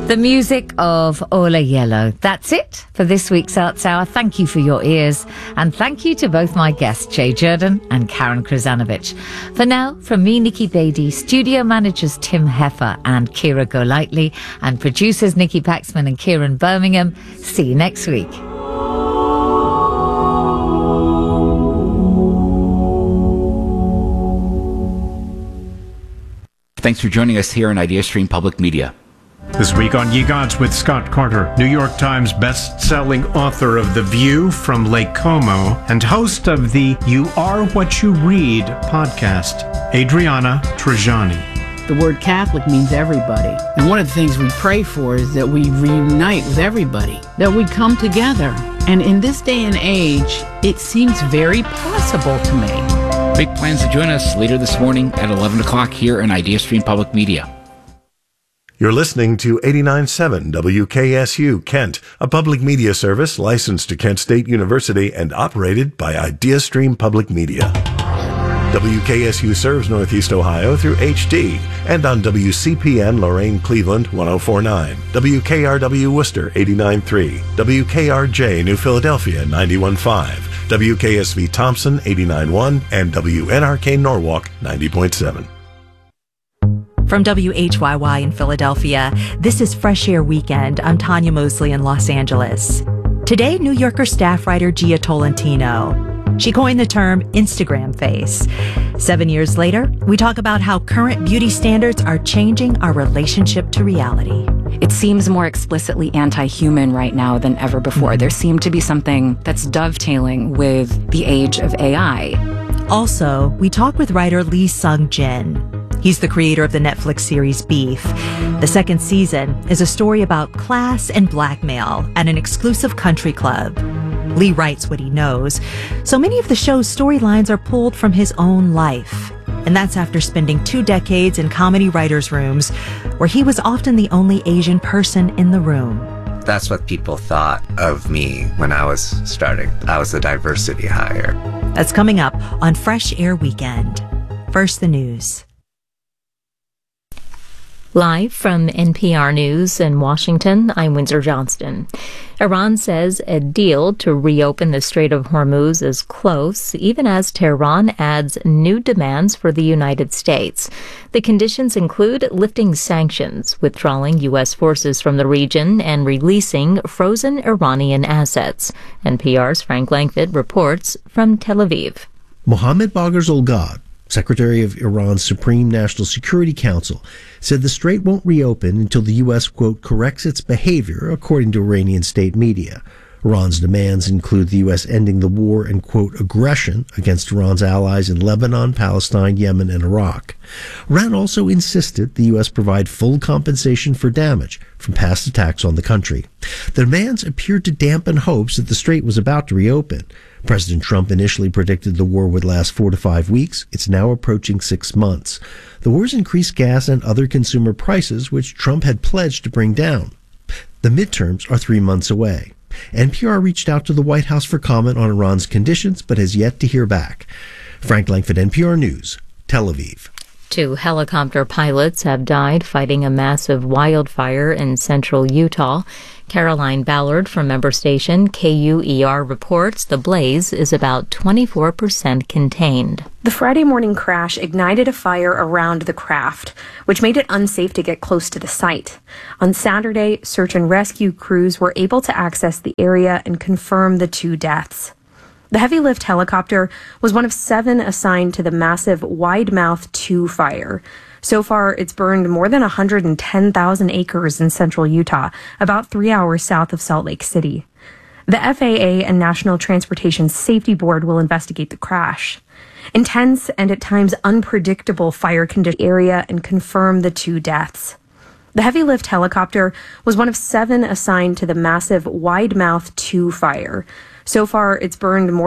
The music of Ola Yellow. That's it for this week's Arts Hour. Thank you for your ears, and thank you to both my guests, Jay Jordan and Karen Krzanovich. For now, from me, Nikki Beatty, studio managers Tim Heffer and Kira Golightly, and producers Nikki Paxman and Kieran Birmingham. See you next week. Thanks for joining us here on IdeaStream Public Media. This week on Ye Gods with Scott Carter, New York Times best-selling author of The View from Lake Como and host of the You Are What You Read podcast, Adriana Trajani. The word Catholic means everybody. And one of the things we pray for is that we reunite with everybody, that we come together. And in this day and age, it seems very possible to me. Big plans to join us later this morning at 11 o'clock here on IdeaStream Public Media. You're listening to 89.7 WKSU Kent, a public media service licensed to Kent State University and operated by IdeaStream Public Media. WKSU serves Northeast Ohio through HD and on WCPN Lorain Cleveland 104.9, WKRW Worcester 89.3, WKRJ New Philadelphia 91.5, WKSV Thompson 89.1, and WNRK Norwalk 90.7. From WHYY in Philadelphia, this is Fresh Air Weekend. I'm Tanya Mosley in Los Angeles. Today, New Yorker staff writer Gia Tolentino. She coined the term Instagram face. 7 years later, we talk about how current beauty standards are changing our relationship to reality. It seems more explicitly anti-human right now than ever before. There seemed to be something that's dovetailing with the age of AI. Also, we talk with writer Lee Sung-jin. He's the creator of the Netflix series Beef. The second season is a story about class and blackmail at an exclusive country club. Lee writes what he knows, so many of the show's storylines are pulled from his own life. And that's after spending 2 decades in comedy writers' rooms, where he was often the only Asian person in the room. That's what people thought of me when I was starting. I was a diversity hire. That's coming up on Fresh Air Weekend. First, the news. Live from NPR News in Washington, I'm Windsor Johnston. Iran says a deal to reopen the Strait of Hormuz is close, even as Tehran adds new demands for the United States. The conditions include lifting sanctions, withdrawing U.S. forces from the region, and releasing frozen Iranian assets. NPR's Frank Langfitt reports from Tel Aviv. Mohammad Bagher Zolgad, Secretary of Iran's Supreme National Security Council, said the strait won't reopen until the U.S., quote, corrects its behavior, according to Iranian state media. Iran's demands include the U.S. ending the war and, quote, aggression against Iran's allies in Lebanon, Palestine, Yemen, and Iraq. Iran also insisted the U.S. provide full compensation for damage from past attacks on the country. The demands appeared to dampen hopes that the strait was about to reopen. President Trump initially predicted the war would last 4 to 5 weeks. It's now approaching 6 months. The war's increased gas and other consumer prices, which Trump had pledged to bring down. The midterms are 3 months away. NPR reached out to the White House for comment on Iran's conditions, but has yet to hear back. Frank Langford, NPR News, Tel Aviv. 2 helicopter pilots have died fighting a massive wildfire in central Utah. Caroline Ballard from member station KUER reports the blaze is about 24% contained. The Friday morning crash ignited a fire around the craft, which made it unsafe to get close to the site. On Saturday, search and rescue crews were able to access the area and confirm the 2 deaths. The heavy lift helicopter was one of 7 assigned to the massive Wide Mouth 2 fire. So far, it's burned more than 110,000 acres in central Utah, about 3 hours south of Salt Lake City. The FAA and National Transportation Safety Board will investigate the crash. Intense and at times unpredictable fire conditions area and confirm the 2 deaths. The heavy lift helicopter was one of 7 assigned to the massive Wide Mouth 2 fire. So far, it's burned more